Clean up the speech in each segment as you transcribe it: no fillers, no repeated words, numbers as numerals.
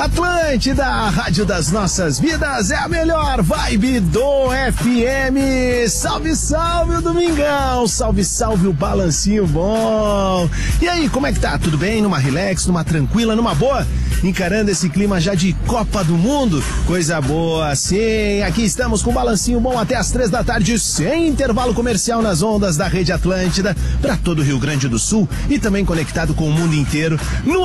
Atlântida, a rádio das nossas vidas, é a melhor vibe do FM. Salve, salve o Domingão, salve, salve o balancinho bom. E aí, como é que tá? Tudo bem? Numa relax, numa tranquila, numa boa? Encarando esse clima já de Copa do Mundo? Coisa boa, sim. Aqui estamos com o balancinho bom até as 3 da tarde, sem intervalo comercial nas ondas da Rede Atlântida, para todo o Rio Grande do Sul e também conectado com o mundo inteiro no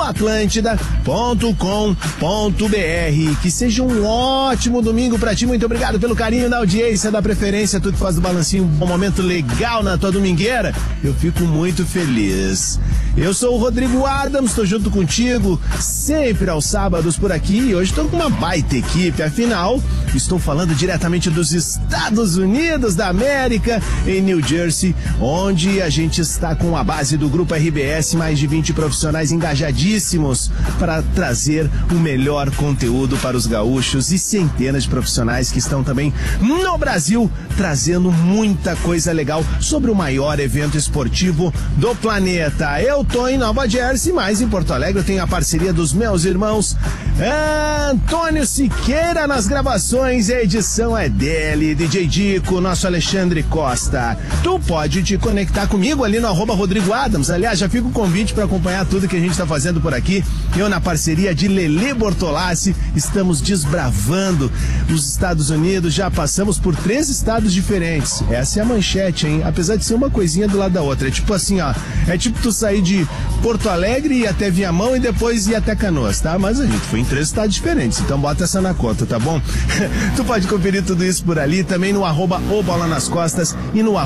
atlântida.com.br. Que seja um ótimo domingo pra ti. Muito obrigado pelo carinho da audiência, da preferência, tudo que faz do balancinho um momento legal na tua domingueira. Eu fico muito feliz. Eu sou o Rodrigo Adams, tô junto contigo sempre aos sábados por aqui e hoje tô com uma baita equipe, afinal estou falando diretamente dos Estados Unidos da América, em New Jersey, onde a gente está com a base do Grupo RBS, mais de 20 profissionais engajadíssimos para trazer o melhor conteúdo para os gaúchos e centenas de profissionais que estão também no Brasil, trazendo muita coisa legal sobre o maior evento esportivo do planeta. Eu tô em Nova Jersey, mas em Porto Alegre eu tenho a parceria dos meus irmãos Antônio Siqueira nas gravações, a edição é dele, DJ Dico, nosso Alexandre Costa. Tu pode te conectar comigo ali no @Rodrigo Adams. Aliás, já fica o convite para acompanhar tudo que a gente está fazendo por aqui. Eu, na parceria de Lelê Bortolassi, estamos desbravando os Estados Unidos. Já passamos por 3 estados diferentes. Essa é a manchete, hein? Apesar de ser uma coisinha do lado da outra. É tipo assim, ó. É tipo tu sair de Porto Alegre e ir até Viamão e depois ir até Canoas, tá? Mas a gente foi em 3 estados diferentes. Então bota essa na conta, tá bom? Tu pode conferir tudo isso por ali, também no @OBolaNasCostas e no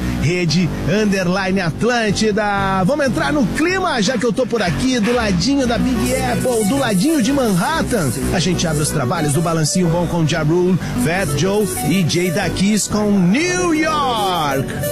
@Rede_Atlântida. Vamos entrar no clima, já que eu tô por aqui, do ladinho da Big Apple, do ladinho de Manhattan. A gente abre os trabalhos do Balancinho Bom com Ja Rule, Fat Joe e Jay da Kiss com New York.